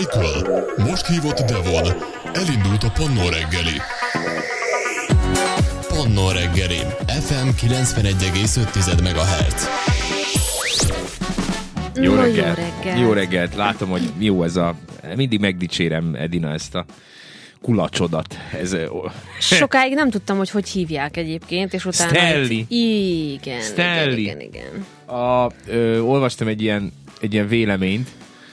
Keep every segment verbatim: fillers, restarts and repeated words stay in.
Michael, most hívott Devon. Elindult a Pannó reggeli. Pannó reggeli, ef em kilencvenegy egész öt megahertz. Jó reggelt. Jó reggelt. Jó reggelt. Látom, hogy jó ez a... Mindig megdicsérem, Edina, ezt a kulacsodat. Ez... Sokáig nem tudtam, hogy hogy hívják egyébként, és utána... Stanley. Igen, Stanley. igen, igen, igen. A, ö, olvastam egy ilyen, egy ilyen véleményt,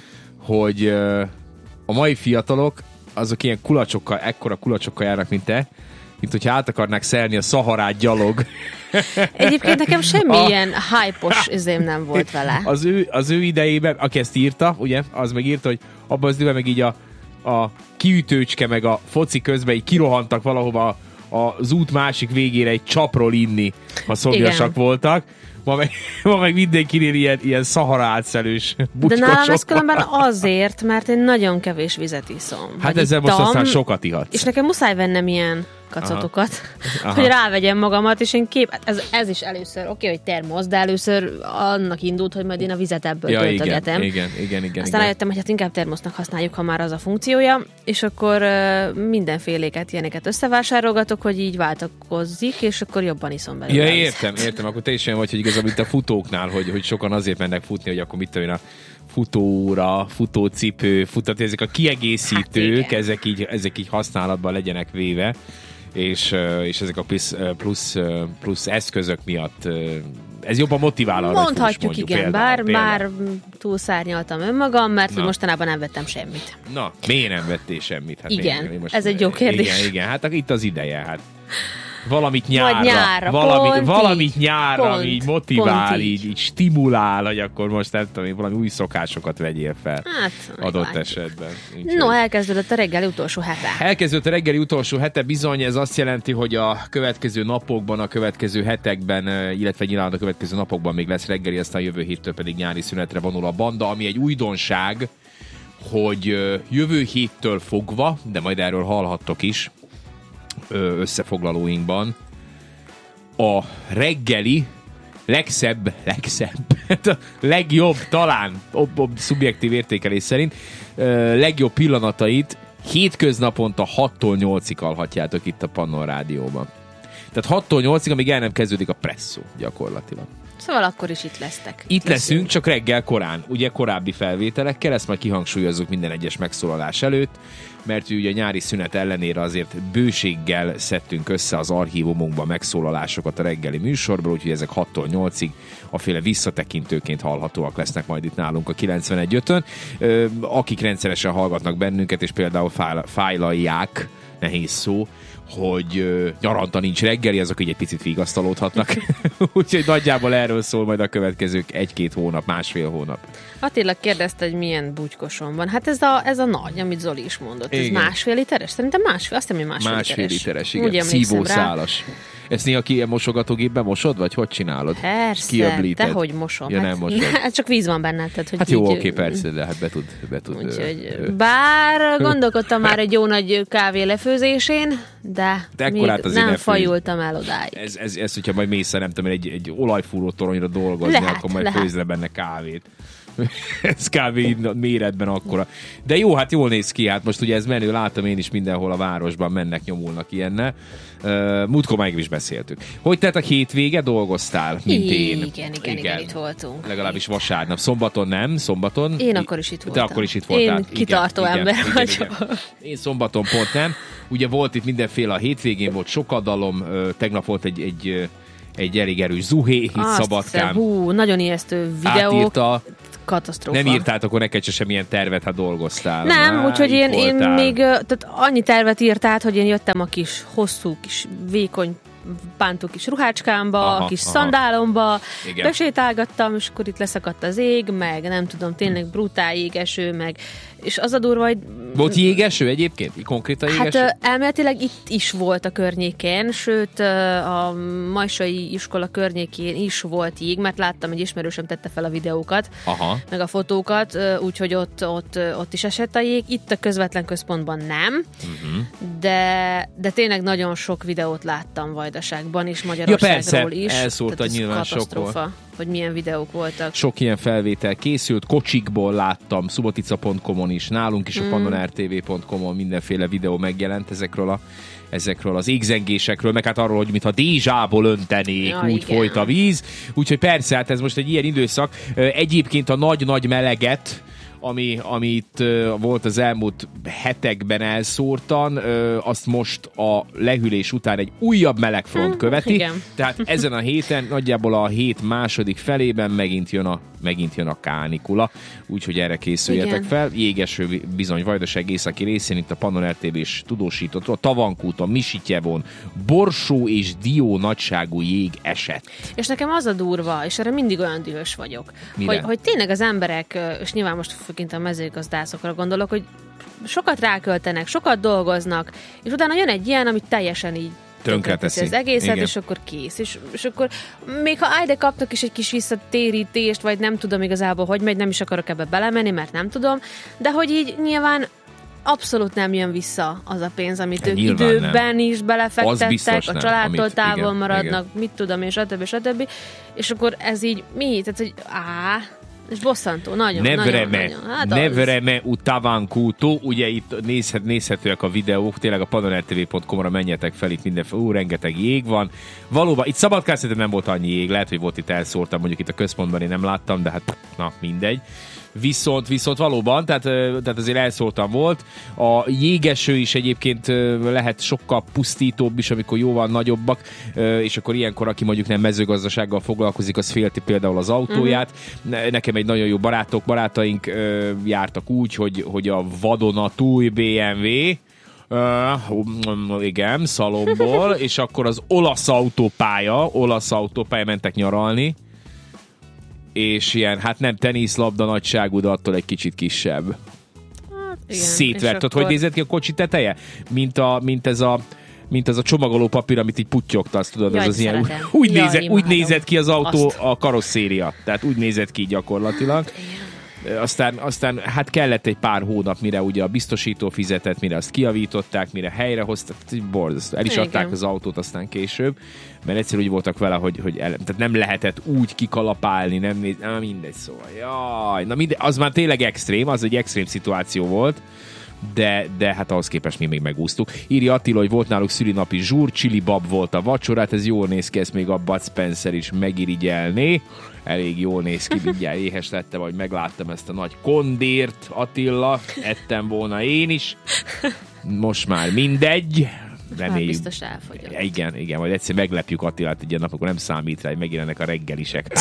hogy ö, a mai fiatalok azok ilyen kulacsokkal, ekkora kulacsokkal járnak, mint te, mint hogyha át akarnák szelni a Szaharát gyalog. Egyébként nekem semmi A- ilyen hype-os üzém nem volt vele. Az ő, az ő idejében, aki ezt írta, ugye, az meg írta, hogy abban az időben meg így a, a kiütőcske meg a foci közben így kirohantak valahova az út másik végére egy csapról inni, ha szomjasak voltak. Ma meg, ma meg mindenkinél ilyen, ilyen Szahara átszelős De bucskosok. nálam ez különben azért, mert én nagyon kevés vizet iszom. Hát Vagy ezzel most ittam, aztán sokat ihatsz. És nekem muszáj vennem ilyen kacatokat, Aha. hogy rávegyem magamat, és én kép... Ez, ez is először, oké, okay, hogy termosz, de először annak indult, hogy majd én a vizet ebből Ja, töltögetem. igen, igen, igen, igen. Aztán igen. rájöttem, hogy hát inkább termosznak használjuk, ha már az a funkciója, és akkor uh, mindenféléket, ilyeneket összevásárolgatok, hogy így váltakozzik, és akkor jobban iszom belőle. Ja, a vizet. értem, értem. Akkor te is olyan vagy, hogy igazából mint a futóknál, hogy, hogy sokan azért mennek futni, hogy akkor mit tudom én, a futóra, futócipő, futat, ezek a kiegészítők, Hát igen. ezek, így, ezek így használatban legyenek véve, és, és ezek a plusz, plusz, plusz eszközök miatt ez jobban motivál arra, Mondhatjuk, hogy mondjuk, igen, például, bár például. már túlszárnyaltam önmagam, mert Na. mostanában nem vettem semmit. Na, miért nem vettél semmit? Hát Igen, én, én most, ez egy jó kérdés. Igen, igen, hát itt az ideje, hát. Valamit nyárra, Vagy nyárra, valamit, pont valamit így, nyárra, pont, ami így motivál, pont így. így. így stimulál, hogy akkor most nem tudom, valami új szokásokat vegyél fel Hát, adott meglátjuk. esetben. Úgyhogy- No, elkezdődött a reggeli utolsó hete. Elkezdődött a reggeli utolsó hete, bizony ez azt jelenti, hogy a következő napokban, a következő hetekben, illetve nyilván a következő napokban még lesz reggeli, aztán jövő héttől pedig nyári szünetre vonul a banda, ami egy újdonság, hogy jövő héttől fogva, de majd erről hallhattok is összefoglalóinkban, a reggeli legszebb, legszebb, a legjobb talán, ob, ob, szubjektív értékelés szerint, legjobb pillanatait hétköznaponta hattól nyolcig hallhatjátok itt a Pannon Rádióban. Tehát hattól nyolcig, amíg el nem kezdődik a presszó gyakorlatilag. Szóval akkor is itt lesztek. Itt leszünk, csak reggel korán, ugye korábbi felvételekkel, ezt majd kihangsúlyozzuk minden egyes megszólalás előtt, mert ugye a nyári szünet ellenére azért bőséggel szedtünk össze az archívumunkban megszólalásokat a reggeli műsorból, úgyhogy ezek hattól nyolcig aféle visszatekintőként hallhatóak lesznek majd itt nálunk a kilencvenegy ötön. Akik rendszeresen hallgatnak bennünket, és például fájlalják, nehéz szó, hogy uh, nyaranta nincs reggeli, azok így egy picit vigasztalódhatnak. Úgyhogy nagyjából erről szól majd a következők egy-két hónap, másfél hónap. Attila kérdezte, hogy milyen bugykosom van. Hát ez a, ez a nagy, amit Zoli is mondott. Ez Igen. másfél literes? Szerintem másfél, azt hiszem, hogy másfél, Másfél literes. literes, Úgy igen. emlékszem rá. Szívószálas. Ezt néha ki ilyen mosogatógépben mosod, vagy hogy csinálod? Persze, Kiöblíted? tehogy mosom. Ja, hát, nem mosod. hát csak víz van benne. Tehát, hogy Hát jó, így, oké, persze, de hát be tud... Be tud Úgyhogy, ö, ö, bár gondolkodtam már egy jó nagy kávé lefőzésén, de, De még ekkorát azért nem ne főzd. fajultam el odáig. ez, ez, ez, hogyha majd mész el, nem tudom, egy, egy olajfúró toronyra dolgozni, Lehet, akkor majd lehet. főzz le benne kávét. Ez kávé méretben akkora. De jó, hát jól néz ki, hát most ugye ez menő, látom én is mindenhol a városban mennek, nyomulnak ilyennel. Uh, múltkor meg is beszéltük. Hogy tehát a hétvége dolgoztál, mint igen, én? Igen, igen, igen, itt voltunk. Legalábbis vasárnap. Szombaton nem, szombaton. Én akkor is itt Te voltam. akkor is itt voltál. Én kitartó igen, ember igen, vagyok. igen. Én szombaton pont nem. Ugye volt itt mindenféle a hétvégén, volt sokadalom, tegnap volt egy, egy, egy elég erős zuhé itt Azt Szabadkán. hiszem, hú, nagyon ijesztő videók. Átírta. Katasztrófa. Nem írtál akkor neked se semmilyen tervet, ha dolgoztál. Nem, Á, úgyhogy itt én, én voltál. még tehát annyi tervet írt át, hogy én jöttem a kis hosszú, kis vékony pántó kis ruhácskámba, Aha, a kis aha. szandálomba, Igen. besétálgattam, és akkor itt leszakadt az ég, meg nem tudom, tényleg brutál jégeső, meg és az a durva, hogy Volt jégeső egyébként? Konkrétan hát jégeső? ö, elméletileg itt is volt a környéken, sőt ö, a Majsai iskola környékén is volt jég, mert láttam, hogy ismerősöm tette fel a videókat, Aha. meg a fotókat, ö, úgyhogy ott, ott, ö, ott is esett a jég. Itt a közvetlen központban nem, Uh-huh. de, de tényleg nagyon sok videót láttam Vajdaságban Vajdaságban is, Magyarországról ja, is. elszórta nyilván sok volt. Hogy milyen videók voltak. Sok ilyen felvétel készült, kocsikból láttam, subotica pont com-on is, nálunk is a mm. pannon r t v pont com-on mindenféle videó megjelent ezekről a ezekről az égzengésekről, meg hát arról, hogy mintha dézsából öntenék, ja, úgy igen. folyt a víz. Úgyhogy persze, hát ez most egy ilyen időszak. Egyébként a nagy-nagy meleget, ami, ami itt uh, volt az elmúlt hetekben elszórtan, uh, azt most a lehűlés után egy újabb melegfront követi. Igen. Tehát ezen a héten, nagyjából a hét második felében megint jön a, megint jön a kánikula, úgyhogy erre készüljetek igen. fel. Jégeső bizony Vajdaság északi részén, itt a Pannon er té vé is tudósított, a Tavankúton, Misityevon, borsó és dió nagyságú jég esett. És nekem az a durva, és erre mindig olyan dühös vagyok, hogy, hogy tényleg az emberek, és nyilván most főként a mezőgazdászokra gondolok, hogy sokat ráköltenek, sokat dolgoznak, és utána jön egy ilyen, amit teljesen így tönkreteszi az egészet, igen. és akkor kész. És, és akkor még ha ájde kaptak is egy kis visszatérítést, vagy nem tudom igazából, hogy megy, nem is akarok ebbe belemenni, mert nem tudom, de hogy így nyilván abszolút nem jön vissza az a pénz, amit ők időben nem. is belefektettek, a családtól amit, távol igen, maradnak, igen. mit tudom én, stb. stb. És akkor ez így mi? Tehát, hogy áh, és bosszantó, nagyon, Nevreme, nagyon, nagyon. Hát Nevreme u Tavankútó, ugye itt nézhet, nézhetőek a videók, tényleg a pannon r t v pont com-ra menjetek fel, itt mindenféle, ú, rengeteg jég van. Valóban, itt Szabadkán nem volt annyi jég, lehet, hogy volt itt elszórtam, mondjuk itt a központban én nem láttam, de hát na, mindegy. Viszont, viszont valóban, tehát, tehát azért elszóltam volt. A jégeső is egyébként lehet sokkal pusztítóbb is, amikor jóval nagyobbak, és akkor ilyenkor, aki mondjuk nem mezőgazdasággal foglalkozik, az félti például az autóját. Mm-hmm. Nekem egy nagyon jó barátok, barátaink jártak úgy, hogy, hogy a vadonatúj bé em vé, Uh, igen, szalomból, és akkor az olasz autópálya, olasz autópálya mentek nyaralni, és ilyen, hát nem teniszlabda nagyságú, de attól egy kicsit kisebb. Hát, szétvert. Tudod, akkor... hogy nézett ki a kocsi teteje? Mint, a, mint ez a mint az a csomagoló papír, amit így puttyogta, azt tudod, Jaj, az, az ilyen, úgy, Jaj, nézett, úgy nézett ki az autó, azt. A karosszéria. Tehát úgy nézett ki gyakorlatilag. Aztán, aztán hát kellett egy pár hónap, mire ugye a biztosító fizetett, mire azt kijavították, mire helyrehoztak, borzasztó. El is igen. adták az autót aztán később, mert egyszerűen úgy voltak vele, hogy, hogy el, tehát nem lehetett úgy kikalapálni, nem néz, na mindegy, szóval, jaj, na mindegy, az már tényleg extrém, az egy extrém szituáció volt, de, de hát ahhoz képest mi még megúsztuk. Írja Attila, hogy volt náluk szülinapi zsúr, chili bab volt a vacsorát, ez jól néz ki, ezt még a Bud Spencer is megirigyelné. Elég jól néz ki, mindjárt éhes lettem, vagy megláttam ezt a nagy kondért, Attila, ettem volna én is. Most már mindegy. Reméljük. Már biztos elfogyott. Igen, igen, majd egyszer meglepjük Attilát egy ilyen nap, akkor nem számít rá, hogy megjelennek a reggelisek.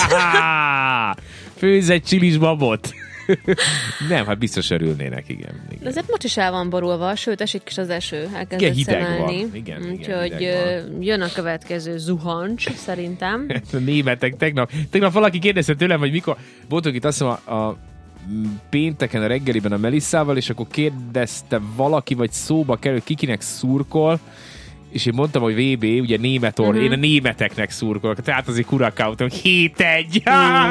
Főz egy csilis babot! Nem, hát biztos örülnének, igen. igen. De azért most is el van borulva, sőt, esik is az eső, elkezdett szemelni. Igen, úgyhogy jön a következő zuhancs, szerintem. Németek, tegnap, tegnap valaki kérdezte tőlem, hogy mikor voltunk itt, azt hiszem a, a pénteken a reggeliben a Melissával, és akkor kérdezte valaki, vagy szóba kerül, kikinek szurkol, és én mondtam, hogy vé bé, ugye német or, uh-huh. én a németeknek szurkolok, tehát azért Kurakauton hét egy.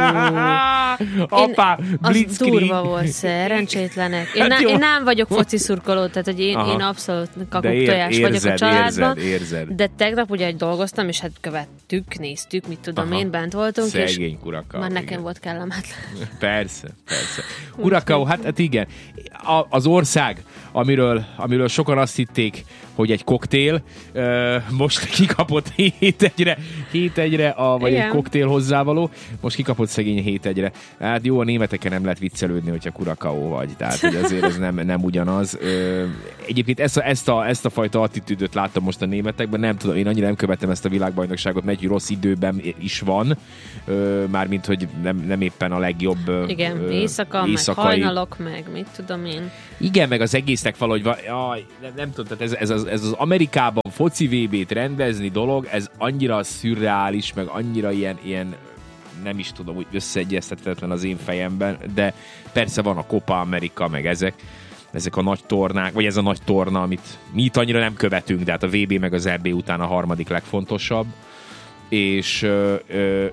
Apá, blitzkrieg. Az durva volt, szerencsétlenek. Én, hát ne, én nem vagyok foci szurkoló, tehát hogy én, én abszolút kakuktojás ér, vagyok a családban. Érzed, érzed. De tegnap ugye dolgoztam, és hát követtük, néztük, mit tudom Aha. én, bent voltunk. Szegény és Kurakau. már nekem igen. volt kellemetlen. Persze, persze. Kurakau, hát, hát igen. A, az ország, amiről, amiről sokan azt hitték, hogy egy koktél, most kikapott hét egyre, hét egyre a, vagy igen. egy koktél hozzávaló, most kikapott szegény hét egyre. Hát jó, a németeken nem lehet viccelődni, hogyha Kurakau vagy, tehát hogy azért ez nem, nem ugyanaz. Egyébként ezt a, ezt, a, ezt a fajta attitűdöt láttam most a németekben, nem tudom, én annyira nem követem ezt a világbajnokságot, mert egy rossz időben is van, mármint, hogy nem, nem éppen a legjobb igen, éjszaka, éjszakai... meg hajnalok, meg mit tudom én. Igen, meg az egésznek valahogy, jaj, nem, nem tudom, tehát ez, ez, az, ez az Amerikában foci vé bét rendezni dolog, ez annyira szürreális, meg annyira ilyen, ilyen nem is tudom, úgy összeegyeztethetetlen az én fejemben, de persze van a Copa America, meg ezek, ezek a nagy tornák, vagy ez a nagy torna, amit mi itt annyira nem követünk, de hát a vé bé meg az é bé után a harmadik legfontosabb, és,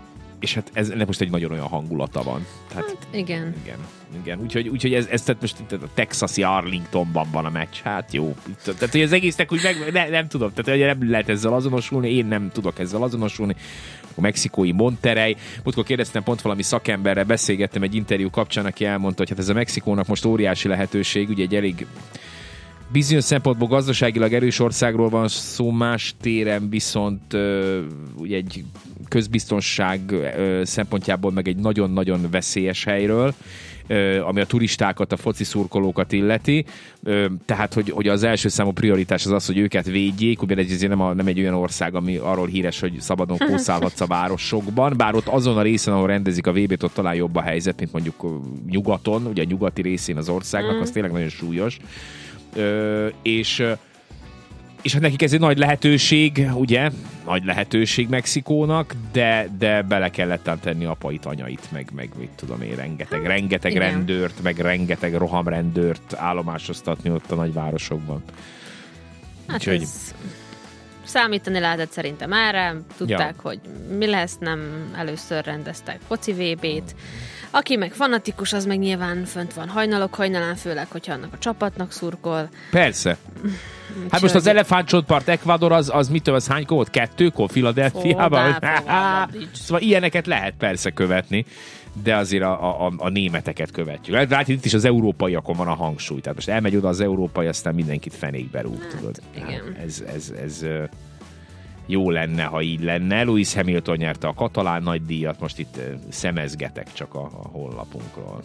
és hát ez most egy nagyon olyan hangulata van. Tehát, hát igen. Igen, igen. Úgyhogy, úgyhogy ez, ez tehát most a texasi Arlingtonban van a meccs, hát jó. Tehát, hogy az egésznek úgy meg, ne, nem tudom, tehát nem lehet ezzel azonosulni, én nem tudok ezzel azonosulni. A mexikói Monterrey. Múltkor kérdeztem pont valami szakemberrel, beszélgettem egy interjú kapcsán, aki elmondta, hogy hát ez a Mexikónak most óriási lehetőség, ugye egy elég bizonyos szempontból gazdaságilag erős országról van szó, más téren viszont uh, ugye egy közbiztonság uh, szempontjából meg egy nagyon-nagyon veszélyes helyről, uh, ami a turistákat, a foci szurkolókat illeti. Uh, tehát, hogy, hogy az első számú prioritás az az, hogy őket védjék, ugye ez nem, a, nem egy olyan ország, ami arról híres, hogy szabadon kószálhatsz a városokban, bár ott azon a részen, ahol rendezik a vé bét, ott talán jobb a helyzet, mint mondjuk nyugaton, ugye a nyugati részén az országnak, mm. az tényleg nagyon súlyos. Ö, és, és hát nekik ez egy nagy lehetőség, ugye? Nagy lehetőség Mexikónak, de, de bele kellett tenni apait, anyait, meg, meg mit tudom én, rengeteg, hát, rengeteg igen. rendőrt, meg rengeteg rohamrendőrt állomásoztatni ott a nagyvárosokban. Hát úgyhogy... ez... Számítani lehetett szerintem erre, tudták, ja. hogy mi lesz, nem először rendeztek foci vé bét. Aki meg fanatikus, az meg nyilván fönt van hajnalok hajnalán, főleg, hogyha annak a csapatnak szurkol. Persze. Hát most az elefántcsontpart Ecuador az, az mitől, az hánykor volt? Kettőkor Philadelphiában? Szóval ilyeneket lehet persze követni, de azért a, a, a németeket követjük. Hát itt is az európaiakon van a hangsúly. Tehát most elmegy oda az európai, aztán mindenkit fenékbe rúg, hát, tudod. Igen. Ez, ez, ez jó lenne, ha így lenne. Lewis Hamilton nyerte a katalán nagydíjat, most itt szemezgetek csak a, a honlapunkról.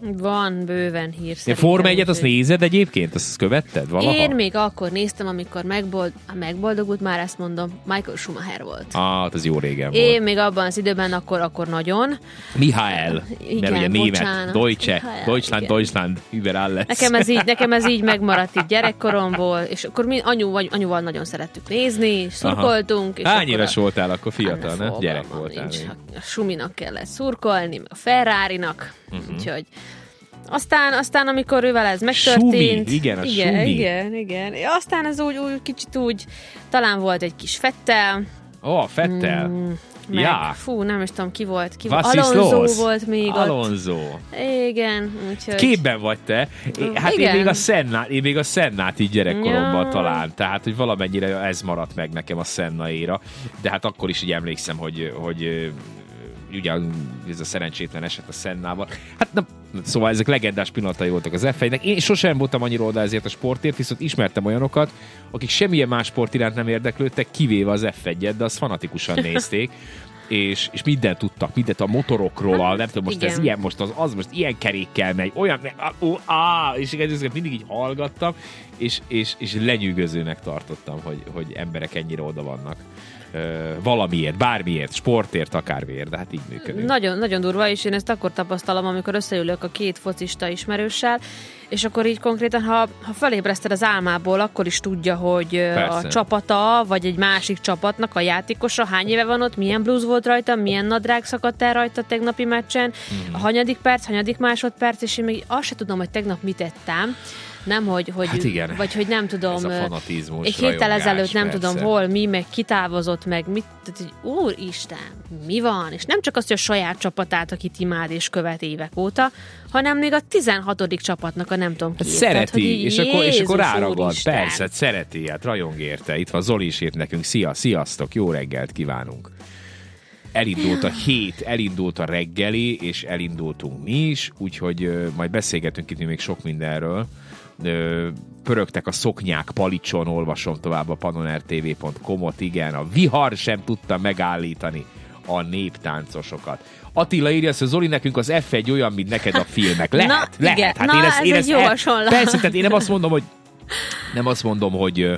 Van bőven hír szerintem. Forma egyet azt nézed egyébként? Azt követted valaha? Én még akkor néztem, amikor megbold, megboldogult, már ezt mondom, Michael Schumacher volt. Ah, az jó régen Én volt. még abban az időben akkor, akkor nagyon. Mihály, igen, mert ugye német, bocsánat. Deutsche, Mihály, Deutschland, igen. Deutschland, über alles. Nekem ez így, nekem ez így megmaradt így gyerekkoromból, és akkor mi anyu, anyuval nagyon szerettük nézni, szurkoltunk. És hány éves a... voltál akkor fiatal, ne? Gyerek voltál. Nincs, a Suminak kellett szurkolni, meg a Ferrari-nak, uh-huh. úgyhogy Aztán, aztán, amikor ővel ez megtörtént... Sumi, igen, a igen, Sumi. igen, igen. Aztán ez úgy, úgy kicsit úgy, talán volt egy kis Vettel. Ó, oh, Vettel. Mm, meg, ja. Fú, nem is tudom, ki volt. Ki Vassziszlós. Alonso volt még Alonso. ott. Igen, úgyhogy... Képben vagy te. Én, hát igen. én még a Sennát, én még a Sennát így gyerekkoromban ja. talán. Tehát, hogy valamennyire ez maradt meg nekem a Senna éra. De hát akkor is így emlékszem, hogy, hogy ugye ez a szerencsétlen eset a Sennával. Hát nem, szóval ezek legendás pillanatai voltak az ef egynek. Én sosem voltam annyira oda ezért a sportért, viszont ismertem olyanokat, akik semmilyen más sport iránt nem érdeklődtek, kivéve az ef egyet, de azt fanatikusan nézték. És, és mindent tudtak, mindent a motorokról, a, nem tudom, most igen. ez ilyen, most az, az most ilyen kerékkel megy, olyan, ó, á, és ezeket mindig így hallgattam, és, és, és lenyűgözőnek tartottam, hogy, hogy emberek ennyire oda vannak. Valamiért, bármiért, sportért, akármiért, de hát így működik. Nagyon, nagyon durva, és én ezt akkor tapasztalom, amikor összeülök a két focista ismerőssel, és akkor így konkrétan, ha, ha felébreszted az álmából, akkor is tudja, hogy persze. a csapata, vagy egy másik csapatnak a játékosa hány éve van ott, milyen blúz volt rajta, milyen nadrág szakadt el rajta tegnapi meccsen, mm. a hanyadik perc, hanyadik másodperc, és én még azt se tudom, hogy tegnap mit ettem. Nem, hogy, hogy hát igen. vagy hogy nem tudom, ez a fanatizmus, egy héttel ezelőtt nem persze. tudom hol, mi, meg kitávozott, meg mit, tehát, hogy úristen, mi van? És nem csak azt, hogy a saját csapatát, akit imád és követ évek óta, hanem még a tizenhatodik csapatnak a nem tudom ki. Hát szereti, tehát, és akkor, és akkor ráragad, úristen. persze, hát szereti, hát rajong érte. Itt van Zoli is írt nekünk, szia, sziasztok, jó reggelt kívánunk. Elindult a hét, elindult a reggeli, és elindultunk mi is, úgyhogy uh, majd beszélgetünk itt még sok mindenről. Uh, pörögtek a szoknyák palicson, olvasom tovább a panoner té vé pont com-ot, igen, a vihar sem tudta megállítani a néptáncosokat. Attila írja, hogy Zoli, nekünk az ef egy olyan, mint neked a filmek. Lehet, na, lehet. Igen. Hát na, én ezt, ez én egy ezt jó el, hasonló. persze, tehát én nem azt mondom, hogy nem azt mondom, hogy ö,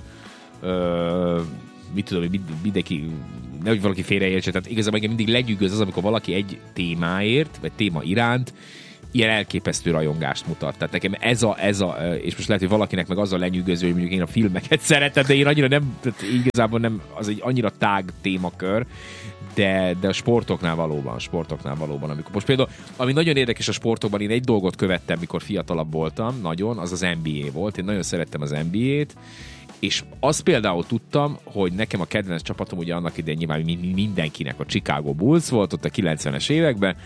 ö, mit tudom, hogy mindenki nehogy valaki félreértse, tehát igazából engem mindig legyűgöz az, amikor valaki egy témáért, vagy téma iránt ilyen elképesztő rajongást mutat. Tehát nekem ez a, ez a, és most lehet, hogy valakinek meg az a lenyűgöző, hogy mondjuk én a filmeket szeretem, de én annyira nem, tehát igazából nem, az egy annyira tág témakör, de, de a sportoknál valóban, a sportoknál valóban. Amikor most például, ami nagyon érdekes a sportokban, én egy dolgot követtem, mikor fiatalabb voltam, nagyon, az az en bé á volt. Én nagyon szerettem az en bé á-t, És azt például tudtam, hogy nekem a kedvenc csapatom, ugye annak idején nyilván mindenkinek a Chicago Bulls volt ott a kilencvenes években,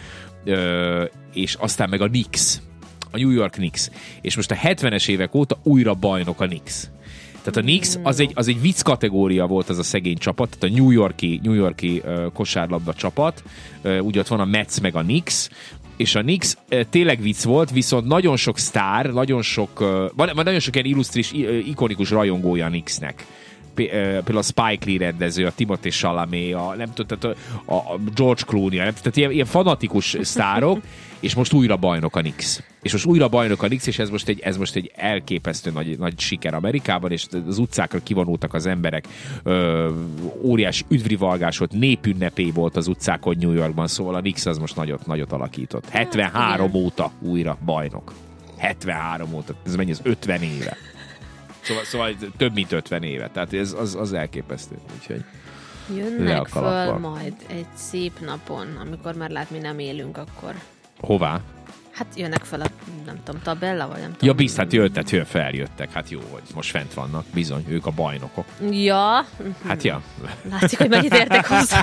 és aztán meg a Knicks, a New York Knicks. És most a hetvenes évek óta újra bajnok a Knicks. Tehát a Knicks az egy, az egy vicc kategória volt az a szegény csapat, tehát a New Yorki, New Yorki uh, kosárlabda csapat, uh, ugye ott van a Mets meg a Knicks, és a Knicks uh, tényleg vicc volt, viszont nagyon sok sztár, nagyon sok, uh, van, van nagyon sok ilyen illusztris, ikonikus rajongója a Knicksnek. Például a Spike Lee rendező, a Timothée Chalamet, a, nem tudom, a, a George Clooney, nem, tehát ilyen, ilyen fanatikus sztárok, és most újra bajnok a Knicks. És most újra bajnok a Knicks, és ez most egy, ez most egy elképesztő nagy, nagy siker Amerikában, és az utcákra kivonultak az emberek, ö, óriási üdvrivalgás volt, népünnepé volt az utcákon New Yorkban, szóval a Knicks az most nagyot, nagyot alakított. hetvenhárom óta újra bajnok. hetvenhárom óta, ez mennyi, az ötven éve. Szóval, szóval több mint ötven éve, tehát ez az, az elképesztő. Úgyhogy jönnek föl majd egy szép napon, amikor már lát, mi nem élünk, akkor... Hová? Hát jönnek fel a, nem tudom, tabella, vagy nem tudom. Ja, biztos, hát jöttek, jön, feljöttek. Hát jó, hogy most fent vannak, bizony, ők a bajnokok. Ja. Hát ja. Látszik, hogy mennyit értek hozzá.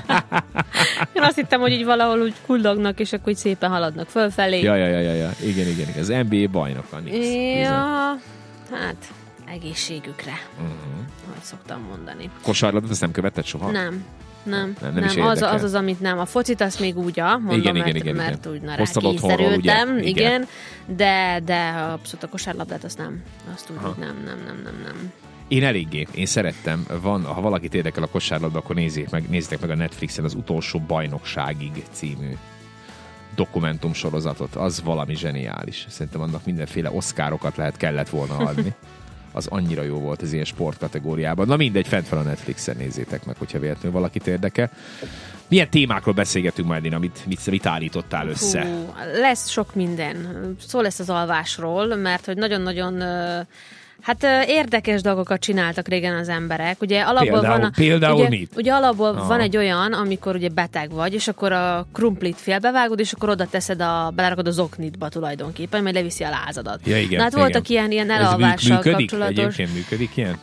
Én azt hittem, hogy így valahol úgy kullognak, és akkor így szépen haladnak fölfelé. Ja, ja, ja, ja, ja. Igen, igen, igen. Az en bé á bajnok a Knicks. Ja, hát egészségükre, uh-huh. ahogy szoktam mondani. Kosárlabdát ezt nem követted soha? Nem. Nem, nem, nem, nem. Az, az az, amit nem. A focit azt még úgy, mondom, igen, mert, igen, mert igen. úgy na, rá kényszerültem, igen, igen, de, de abszolút a kosárlabdát azt nem. Azt úgy, hogy nem, nem, nem, nem, nem. Én eléggé, én szerettem. Van, ha valakit érdekel a kosárlabda, akkor nézzék meg, nézzétek meg a Netflixen az Utolsó bajnokságig című dokumentum sorozatot. Az valami zseniális. Szerintem annak mindenféle oszkárokat lehet, kellett volna adni. Az annyira jó volt az ilyen sportkategóriában. Na mindegy, fent van a Netflixen, nézzétek meg, hogyha véletlenül valakit érdekel. Milyen témákról beszélgetünk majd, én, amit mit, mit állítottál össze? Hú, lesz sok minden. Szó lesz az alvásról, mert hogy nagyon-nagyon... Hát érdekes dolgokat csináltak régen az emberek. Ugye alapból például, van a, például ugye, mit? Ugye alapból Aha. van egy olyan, amikor ugye beteg vagy, és akkor a krumplit félbevágod, és akkor oda teszed a, belerakod az oknitba tulajdonképpen, majd leviszi a lázadat. Ja, igen, Na hát voltak igen. ilyen, ilyen elalvással működik? kapcsolatos... Egyébként működik ilyen?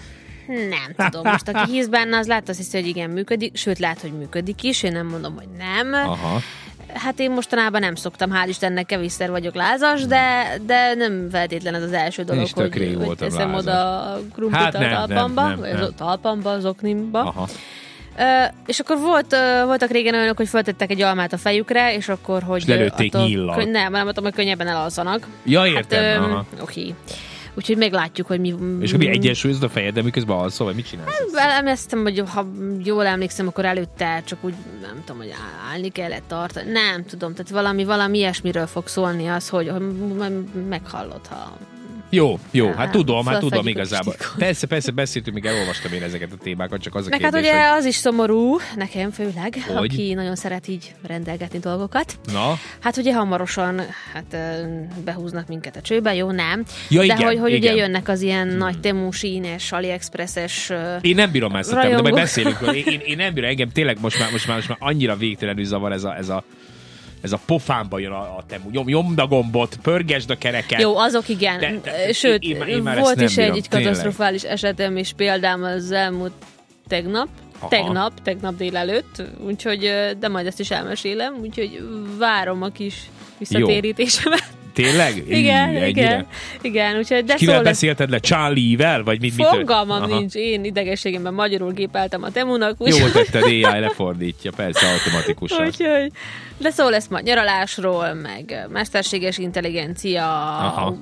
Nem tudom, most aki hisz benne, az lát azt hiszi, hogy igen, működik, sőt lát, hogy működik is, én nem mondom, hogy nem. Aha. Hát én mostanában nem szoktam, hál' Istennek kevésszer vagyok lázas, de, de nem feltétlen ez az első dolog, hogy, hogy teszem lázas. Oda a krumplit hát a talpamba, vagy a talpamba, az oknimba. Aha. Uh, és akkor volt, uh, voltak régen olyanok, hogy föltettek egy almát a fejükre, és akkor, hogy... És lelőtték nyíllal. Könny- nem, nem mondtam, hogy könnyebben elalszanak. Ja, értem. Hát, um, oké. Úgyhogy meglátjuk, hogy mi... És akkor mi egyensúlyozod a fejed, de miközben alszol, vagy mit csinálsz? Elemeztem, hogy ha jól emlékszem, akkor előtte csak úgy, nem tudom, hogy állni kellett tartani. Nem tudom, tehát valami, valami ilyesmiről fog szólni az, hogy, hogy meghallod, ha... Jó, jó, hát tudom, hát tudom igazából. Persze, persze, beszéltünk, még elolvastam én ezeket a témákat, csak az a meg kérdés, hát ugye hogy... az is szomorú, nekem főleg, hogy? Aki nagyon szeret így rendelgetni dolgokat. Na? Hát ugye hamarosan hát, behúznak minket a csőbe, jó, nem? Ja, de igen, hogy, hogy igen. ugye jönnek az ilyen hmm. nagy Temu sínes, AliExpress-es Én nem bírom ezt a témát, de majd beszélünk. Én, én, én nem bírom, engem tényleg most már, most már, most már annyira végtelenül zavar ez a, ez a ez a pofámba jön a, a Temu. Nyom, nyomd a gombot, pörgesd a kereket. Jó, azok igen. De, de, Sőt, én, én, én volt is egy, egy katasztrofális esetem és példám az elmúlt tegnap. Aha. Tegnap, tegnap délelőtt, úgyhogy, de majd ezt is elmesélem, úgyhogy várom a kis visszatérítésemet. Tényleg? Igen, Í, igen, igen. Úgyhogy, de kivel szól beszélted le? Charlie-vel? Vagy mit? Fogalmam mit nincs. Én idegességemben magyarul gépeltem a Temunak. Úgy... Jó tetted, á i lefordítja, persze, automatikusan. Úgyhogy, de szó lesz majd nyaralásról, meg mesterséges intelligencia, Aha.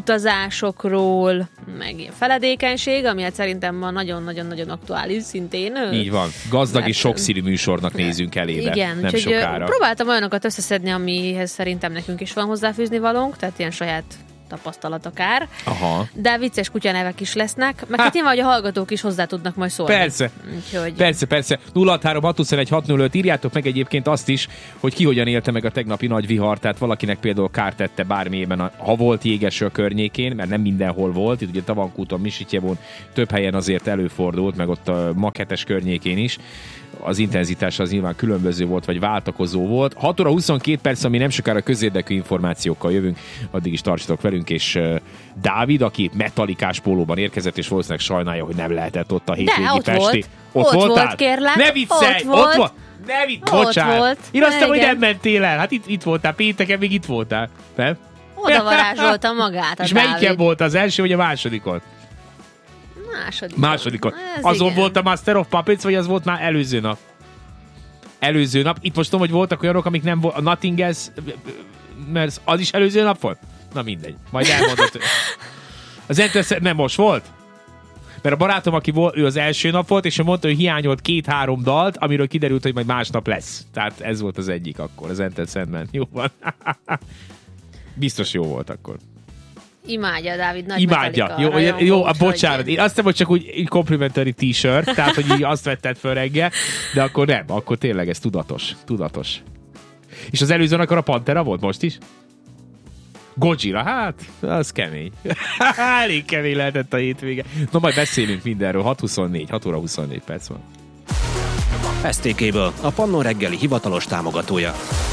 utazásokról, meg ilyen feledékenység, ami hát szerintem ma nagyon-nagyon-nagyon aktuális szintén. Így van. Gazdag és sokszínű műsornak nézünk elébe. Igen, nem úgyhogy sokára. Próbáltam olyanokat összeszedni, amihez szerintem nekünk is van hozzáfűzni valónk, tehát ilyen saját tapasztalat akár. Aha. De vicces kutyanevek is lesznek, meg hát nyilván, hogy a hallgatók is hozzá tudnak majd szólni. Persze. Úgyhogy... Persze, persze. nulla hat három hat huszonegy hat nulla öt írjátok meg egyébként azt is, hogy ki hogyan élte meg a tegnapi nagy vihar, tehát valakinek például kárt tette bármilyen, ha volt jégeső a környékén, mert nem mindenhol volt, itt ugye Tavankúton, Misitjevon több helyen azért előfordult, meg ott a Maketes környékén is. Az intenzitás az nyilván különböző volt, vagy váltakozó volt. hat óra huszonkét perc, ami nem sokára közérdekű információkkal jövünk, addig is tartsatok velünk. velünk, és uh, Dávid, aki metallikás pólóban érkezett, és valószínűleg sajnálja, hogy nem lehetett ott a hétvégi De, ott Pesti. Volt. Ott, ott voltál? volt, kérlek. Ne viccelj! Ott volt. Ott volt. Ne vicc, ott bocsánat. Volt. Én azt hiszem, hogy igen. nem mentél el. Hát itt, itt voltál, pénteken még itt voltál. Nem? Oda varázsolta magát a És Dávid. melyiken volt az első, vagy a másodikon? Másodikon. Másodikon. Ez Azon igen. volt a Master of Puppets, vagy az volt már előző nap? Előző nap. Itt most tudom, hogy voltak olyanok, amik nem volt. A Nothing Else, mert az is előző nap volt? Na mindegy. Majd elmondod. Az Enter nem most volt? Mert a barátom, aki volt, ő az első nap volt, és ő mondta, hogy hiányolt két-három dalt, amiről kiderült, hogy majd másnap lesz. Tehát ez volt az egyik akkor, az Enter Sandman. Jó van. Biztos jó volt akkor. Imádja, Dávid, nagy Imádja. Jó, jó, jó a bocsánat. Én azt hiszem, hogy csak úgy egy complimentary t-shirt, tehát, hogy így azt vetted föl reggel, de akkor nem, akkor tényleg ez tudatos. Tudatos. És az előzőn akkor a Pantera volt most is? Godzilla, hát, az kemény. Elég kemény lehetett a hétvége. Na majd beszélünk mindenről. hat huszonnégy, hat óra huszonnégy perc van. es té ká-ből a Pannó reggeli hivatalos támogatója.